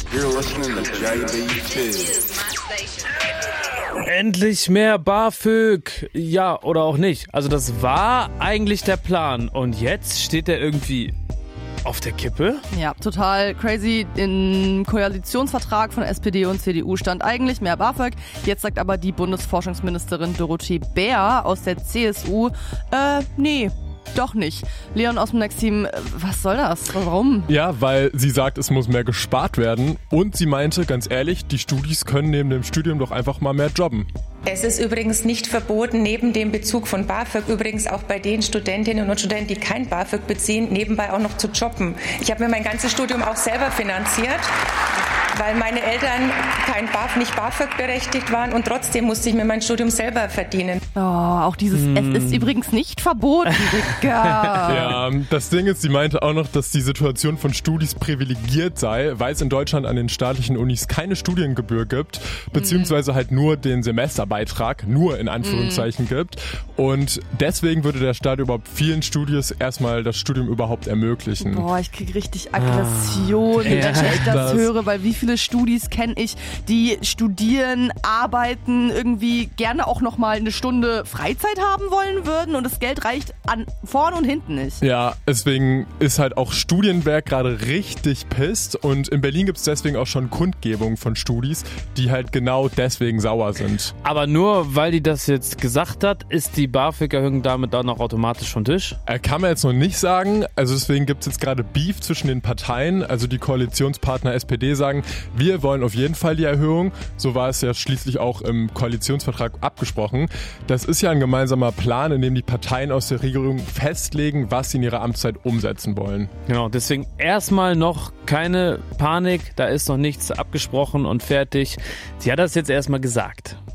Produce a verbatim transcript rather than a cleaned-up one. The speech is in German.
You're listening to J B Fizz. Endlich mehr BAföG. Ja, oder auch nicht. Also das war eigentlich der Plan. Und jetzt steht der irgendwie auf der Kippe? Ja, total crazy. Im Koalitionsvertrag von S P D und C D U stand eigentlich mehr BAföG. Jetzt sagt aber die Bundesforschungsministerin Dorothee Bär aus der C S U, äh, nee. Doch nicht. Leon aus dem Next-Team, was soll das? Warum? Ja, weil sie sagt, es muss mehr gespart werden. Und sie meinte, ganz ehrlich, die Studis können neben dem Studium doch einfach mal mehr jobben. Es ist übrigens nicht verboten, neben dem Bezug von BAföG, übrigens auch bei den Studentinnen und Studenten, die kein BAföG beziehen, nebenbei auch noch zu jobben. Ich habe mir mein ganzes Studium auch selber finanziert, weil meine Eltern kein BAföG, nicht BAföG berechtigt waren und trotzdem musste ich mir mein Studium selber verdienen. Oh, auch dieses, hm. es ist übrigens nicht verboten, Digga. Ja, das Ding ist, sie meinte auch noch, dass die Situation von Studis privilegiert sei, weil es in Deutschland an den staatlichen Unis keine Studiengebühr gibt, beziehungsweise halt nur den Semesterbeitrag, nur in Anführungszeichen mm. gibt. Und deswegen würde der Staat überhaupt vielen Studis erstmal das Studium überhaupt ermöglichen. Boah, ich krieg richtig Aggression, ah, ja, wenn ich das, das höre, weil wie viele Studis kenne ich, die studieren, arbeiten, irgendwie gerne auch nochmal eine Stunde Freizeit haben wollen würden und das Geld reicht an vorne und hinten nicht. Ja, deswegen ist halt auch Studienwerk gerade richtig pisst und in Berlin gibt es deswegen auch schon Kundgebungen von Studis, die halt genau deswegen sauer sind. Aber nur weil die das jetzt gesagt hat, ist die BAföG-Erhöhung damit auch noch automatisch vom Tisch? Äh, kann man jetzt noch nicht sagen. Also deswegen gibt es jetzt gerade Beef zwischen den Parteien. Also die Koalitionspartner S P D sagen, wir wollen auf jeden Fall die Erhöhung. So war es ja schließlich auch im Koalitionsvertrag abgesprochen. Das ist ja ein gemeinsamer Plan, in dem die Parteien aus der Regierung festlegen, was sie in ihrer Amtszeit umsetzen wollen. Genau, deswegen erstmal noch keine Panik. Da ist noch nichts abgesprochen und fertig. Sie hat das jetzt erstmal gesagt.